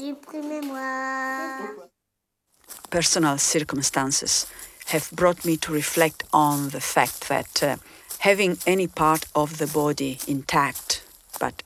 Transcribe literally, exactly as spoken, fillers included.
Supprimez-moi. Personal circumstances have brought me to reflect on the fact that uh, having any part of the body intact but